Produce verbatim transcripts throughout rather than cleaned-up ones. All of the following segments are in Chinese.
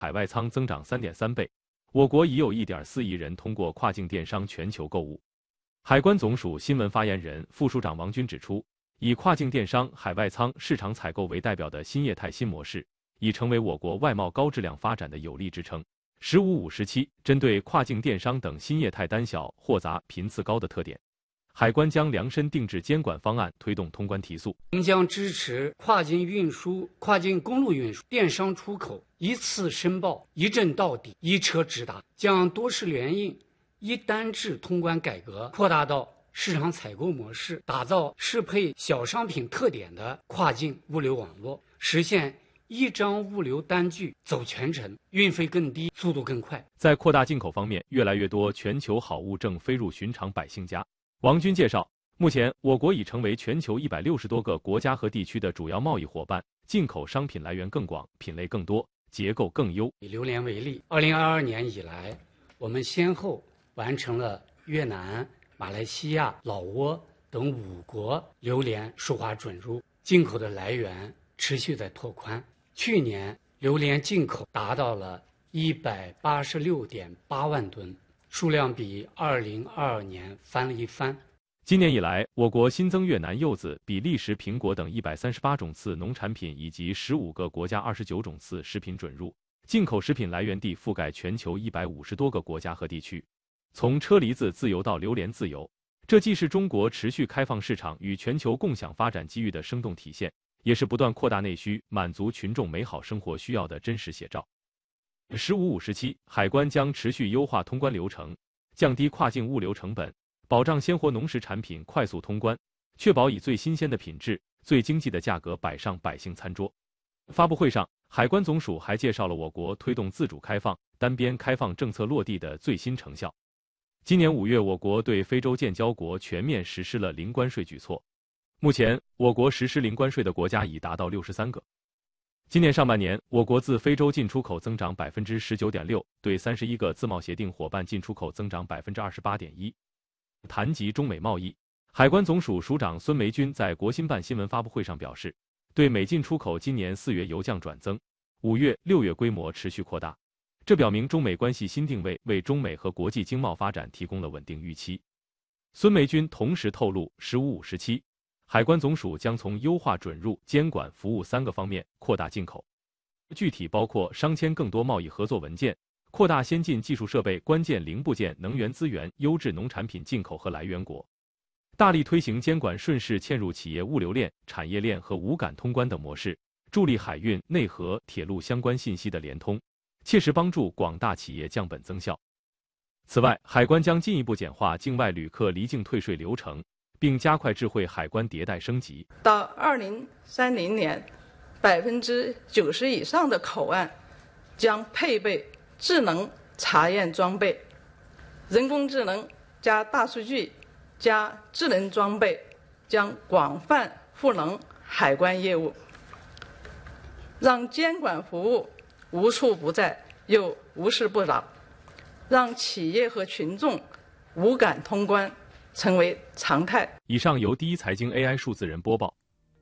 海外仓增长 三点三倍，我国已有 一点四亿人通过跨境电商全球购物。海关总署新闻发言人、副署长王军指出，以跨境电商、海外仓市场采购为代表的新业态新模式，已成为我国外贸高质量发展的有力支撑。十五五十七针对跨境电商等新业态单小、货杂、频次高的特点，海关将量身定制监管方案，推动通关提速。 我们将支持跨境运输、跨境公路运输、电商出口一次申报、一证到底、一车直达，将多式联运、一单制通关改革扩大到市场采购模式，打造适配小商品特点的跨境物流网络，实现一张物流单据走全程，运费更低，速度更快。 在扩大进口方面，越来越多全球好物正飞入寻常百姓家。王军介绍，目前我国已成为全球一百六十多个国家和地区的主要贸易伙伴，进口商品来源更广，品类更多，结构更优。 以榴莲为例，二零二二年以来，我们先后完成了越南、马来西亚、老挝等五国榴莲输华准入，进口的来源持续在拓宽。去年榴莲进口达到了一百八十六点八万吨，数量比二零二二年翻了一番。 今年以来，我国新增越南柚子、比利时苹果等一百三十八种次农产品以及十五个国家二十九种次食品准入，进口食品来源地覆盖全球一百五十多个国家和地区。从车厘子自由到榴莲自由，这既是中国持续开放市场与全球共享发展机遇的生动体现，也是不断扩大内需、满足群众美好生活需要的真实写照。十五五十七，海关将持续优化通关流程，降低跨境物流成本，保障鲜活农食产品快速通关，确保以最新鲜的品质、最经济的价格摆上百姓餐桌。发布会上，海关总署还介绍了我国推动自主开放、单边开放政策落地的最新成效。今年五月，我国对非洲建交国全面实施了零关税举措。目前，我国实施零关税的国家已达到六十三个。今年上半年，我国自非洲进出口增长 百分之十九点六， 对三十一个自贸协定伙伴进出口增长 百分之二十八点一。谈及中美贸易，海关总署署长孙梅君在国新办新闻发布会上表示，对美进出口今年四月由降转增，五月、六月规模持续扩大。这表明中美关系新定位为中美和国际经贸发展提供了稳定预期。孙梅君同时透露，十五五十七，海关总署将从优化准入、监管、服务三个方面扩大进口，具体包括商签更多贸易合作文件，扩大先进技术设备、关键零部件、能源资源、优质农产品进口和来源国，大力推行监管顺势嵌入企业物流链、产业链和无感通关等模式，助力海运、内河、铁路相关信息的联通，切实帮助广大企业降本增效。此外，海关将进一步简化境外旅客离境退税流程，并加快智慧海关迭代升级。 到二零三零年，百分之九十以上的口岸将配备智能查验装备，人工智能加大数据加智能装备将广泛赋能海关业务，让监管服务无处不在又无事不扰，让企业和群众无感通关成为常态。 以上由第一财经 A I 数字人播报。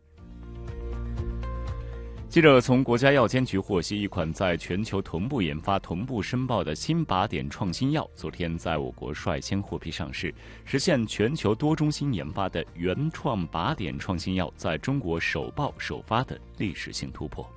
记者从国家药监局获悉，一款在全球同步研发、同步申报的新靶点创新药，昨天在我国率先获批上市，实现全球多中心研发的原创靶点创新药在中国首报首发的历史性突破。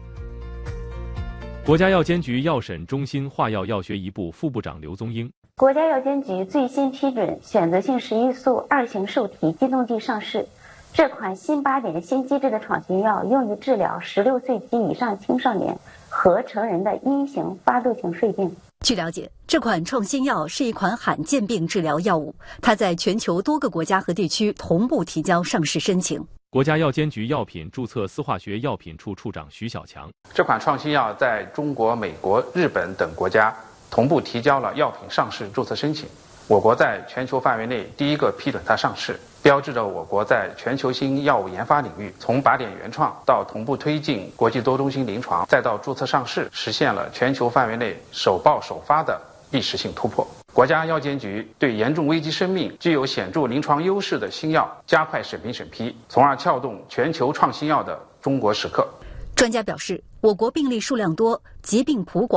国家药监局药审中心化药药学一部副部长刘宗英， 国家药监局最新批准选择性食欲素二型受体激动剂上市。这款新靶点新机制的创新药用于治疗十六岁及以上青少年和成人的阴性发作性睡病。 据了解，这款创新药是一款罕见病治疗药物，它在全球多个国家和地区同步提交上市申请。 国家药监局药品注册司化学药品处处长徐小强， 这款创新药在中国、美国、日本等国家同步提交了药品上市注册申请，我国在全球范围内第一个批准它上市，标志着我国在全球性药物研发领域，从靶点原创到同步推进国际多中心临床，再到注册上市，实现了全球范围内首报首发的历史性突破。国家药监局对严重危及生命、具有显著临床优势的新药加快审评审批，从而撬动全球创新药的中国时刻。 专家表示，我国病例数量多，疾病谱广。